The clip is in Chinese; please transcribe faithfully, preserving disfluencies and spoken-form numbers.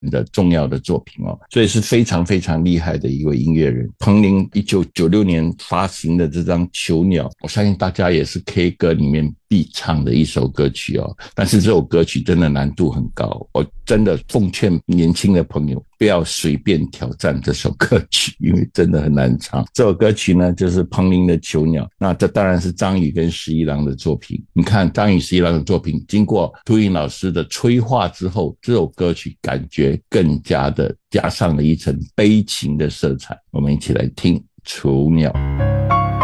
的重要的作品哦，所以是非常非常厉害的一位音乐人。彭羚一九九六年发行的这张《囚鸟》，我相信大家也是 K 歌里面必唱的一首歌曲哦，但是这首歌曲真的难度很高，我真的奉劝年轻的朋友不要随便挑战这首歌曲，因为真的很难唱。这首歌曲呢就是彭羚的《囚鸟》，那这当然是张宇跟十一郎的作品。你看张宇十一郎的作品经过秃鹰老师的催化之后，这首歌曲感觉更加的加上了一层悲情的色彩。我们一起来听《囚鸟》。